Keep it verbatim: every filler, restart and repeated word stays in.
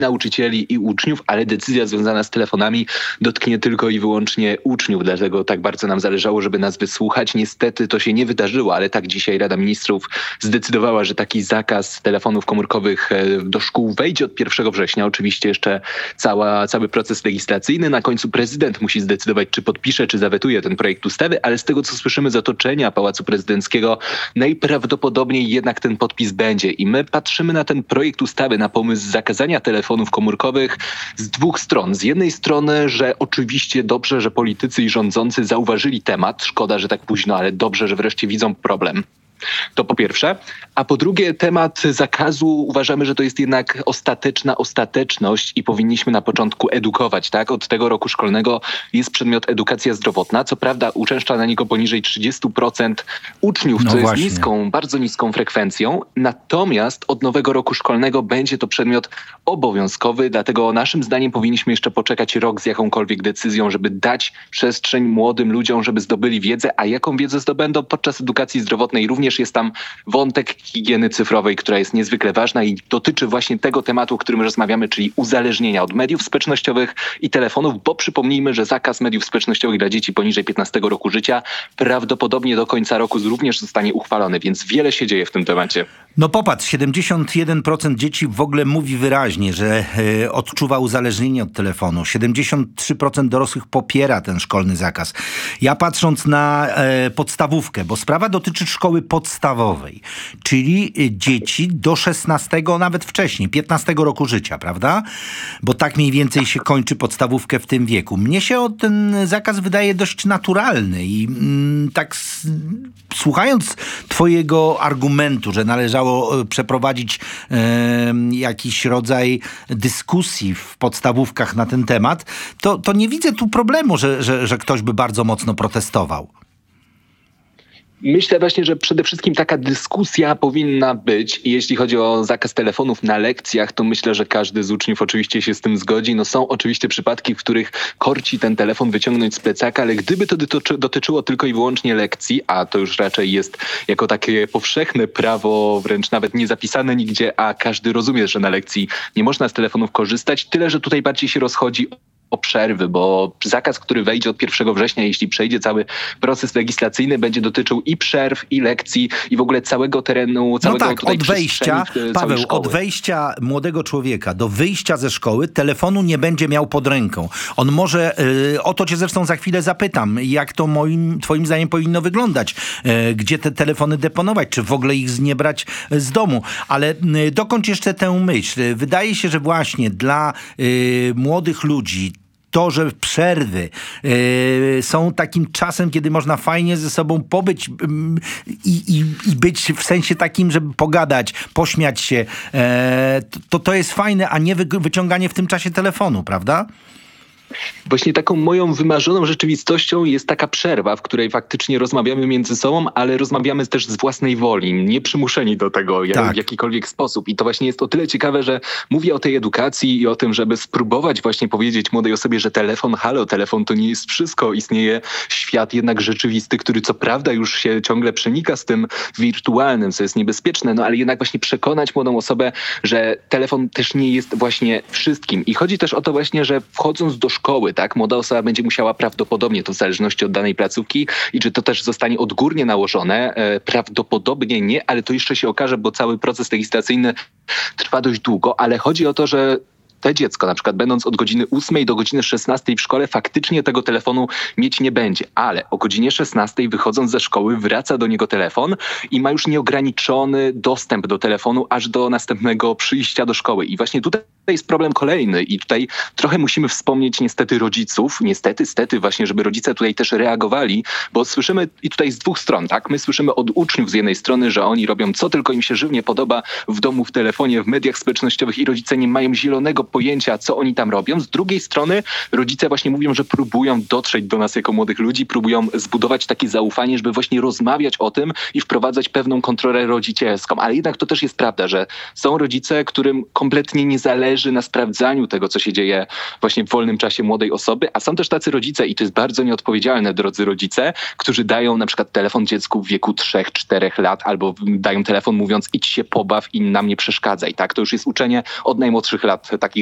nauczycieli i uczniów, ale decyzja związana z telefonami dotknie tylko i wyłącznie uczniów, dlatego tak bardzo nam zależało, żeby nas wysłuchać. Niestety to się nie wydarzyło, ale tak dzisiaj Rada Ministrów zdecydowała, że taki zakaz telefonów komórkowych do szkół wejdzie od pierwszego września. Oczywiście jeszcze cała, cały proces legislacyjny. Na końcu prezydent musi zdecydować, czy podpisze, czy zawetuje ten projekt ustawy, ale z tego, co słyszymy z otoczenia Pałacu Prezydenckiego, najprawdopodobniej jednak ten podpis będzie. I my patrzymy na ten projekt ustawy, na pomysł zakazania telefonów komórkowych z dwóch stron. Z jednej strony, że oczywiście dobrze, że politycy i rządzący zauważyli temat. Szkoda, że tak późno, ale dobrze, że wreszcie widzą problem. To po pierwsze. A po drugie, temat zakazu uważamy, że to jest jednak ostateczna ostateczność i powinniśmy na początku edukować, tak? Od tego roku szkolnego jest przedmiot edukacja zdrowotna. Co prawda uczęszcza na niego poniżej trzydzieści procent uczniów, no co właśnie. jest niską, bardzo niską frekwencją. Natomiast od nowego roku szkolnego będzie to przedmiot obowiązkowy, dlatego naszym zdaniem powinniśmy jeszcze poczekać rok z jakąkolwiek decyzją, żeby dać przestrzeń młodym ludziom, żeby zdobyli wiedzę, a jaką wiedzę zdobędą podczas edukacji zdrowotnej. Również jest tam wątek higieny cyfrowej, która jest niezwykle ważna i dotyczy właśnie tego tematu, o którym rozmawiamy, czyli uzależnienia od mediów społecznościowych i telefonów, bo przypomnijmy, że zakaz mediów społecznościowych dla dzieci poniżej piętnastego roku życia prawdopodobnie do końca roku również zostanie uchwalony, więc wiele się dzieje w tym temacie. No popatrz, siedemdziesiąt jeden procent dzieci w ogóle mówi wyraźnie, że y, odczuwa uzależnienie od telefonu. siedemdziesiąt trzy procent dorosłych popiera ten szkolny zakaz. Ja patrząc na y, podstawówkę, bo sprawa dotyczy szkoły podstawowej, czyli y, dzieci do szesnastego, nawet wcześniej, piętnastego roku życia, prawda? Bo tak mniej więcej się kończy podstawówkę w tym wieku. Mnie się ten zakaz wydaje dość naturalny i y, tak s- słuchając twojego argumentu, że należało przeprowadzić e, jakiś rodzaj dyskusji w podstawówkach na ten temat, to, to nie widzę tu problemu, że, że, że ktoś by bardzo mocno protestował. Myślę właśnie, że przede wszystkim taka dyskusja powinna być. Jeśli chodzi o zakaz telefonów na lekcjach, to myślę, że każdy z uczniów oczywiście się z tym zgodzi. No są oczywiście przypadki, w których korci ten telefon wyciągnąć z plecaka, ale gdyby to dotyczy, dotyczyło tylko i wyłącznie lekcji, a to już raczej jest jako takie powszechne prawo, wręcz nawet nie zapisane nigdzie, a każdy rozumie, że na lekcji nie można z telefonów korzystać, tyle że tutaj bardziej się rozchodzi o przerwy, bo zakaz, który wejdzie od pierwszego września, jeśli przejdzie cały proces legislacyjny, będzie dotyczył i przerw, i lekcji, i w ogóle całego terenu, całego no tak, tutaj od wejścia, Paweł, szkoły. od wejścia młodego człowieka do wyjścia ze szkoły telefonu nie będzie miał pod ręką. On może, yy, o to cię zresztą za chwilę zapytam, jak to moim, twoim zdaniem powinno wyglądać, yy, gdzie te telefony deponować, czy w ogóle ich nie brać z domu. Ale yy, dokończ jeszcze tę myśl. Wydaje się, że właśnie dla yy, młodych ludzi to, że przerwy yy, są takim czasem, kiedy można fajnie ze sobą pobyć yy, i, i być w sensie takim, żeby pogadać, pośmiać się, yy, to, to jest fajne, a nie wy, wyciąganie w tym czasie telefonu, prawda? Właśnie taką moją wymarzoną rzeczywistością jest taka przerwa, w której faktycznie rozmawiamy między sobą, ale rozmawiamy też z własnej woli, nie przymuszeni do tego jak, tak. w jakikolwiek sposób. I to właśnie jest o tyle ciekawe, że mówię o tej edukacji i o tym, żeby spróbować właśnie powiedzieć młodej osobie, że telefon, halo, telefon to nie jest wszystko. Istnieje świat jednak rzeczywisty, który co prawda już się ciągle przenika z tym wirtualnym, co jest niebezpieczne, no ale jednak właśnie przekonać młodą osobę, że telefon też nie jest właśnie wszystkim. I chodzi też o to właśnie, że wchodząc do szkoły, szkoły, tak? Młoda osoba będzie musiała prawdopodobnie, to w zależności od danej placówki i czy to też zostanie odgórnie nałożone, e, prawdopodobnie nie, ale to jeszcze się okaże, bo cały proces legislacyjny trwa dość długo, ale chodzi o to, że te dziecko, na przykład będąc od godziny ósmej do godziny szesnastej w szkole, faktycznie tego telefonu mieć nie będzie, ale o godzinie szesnastej wychodząc ze szkoły wraca do niego telefon i ma już nieograniczony dostęp do telefonu aż do następnego przyjścia do szkoły. I właśnie tutaj jest problem kolejny i tutaj trochę musimy wspomnieć niestety rodziców, niestety, stety właśnie, żeby rodzice tutaj też reagowali, bo słyszymy i tutaj z dwóch stron, tak? My słyszymy od uczniów z jednej strony, że oni robią co tylko im się żywnie podoba w domu, w telefonie, w mediach społecznościowych i rodzice nie mają zielonego pojęcia, co oni tam robią. Z drugiej strony rodzice właśnie mówią, że próbują dotrzeć do nas jako młodych ludzi, próbują zbudować takie zaufanie, żeby właśnie rozmawiać o tym i wprowadzać pewną kontrolę rodzicielską. Ale jednak to też jest prawda, że są rodzice, którym kompletnie nie zależy na sprawdzaniu tego, co się dzieje właśnie w wolnym czasie młodej osoby, a są też tacy rodzice, i to jest bardzo nieodpowiedzialne, drodzy rodzice, którzy dają na przykład telefon dziecku w wieku trzech czterech lat albo dają telefon mówiąc idź się pobaw i nam nie przeszkadzaj. Tak? To już jest uczenie od najmłodszych lat takich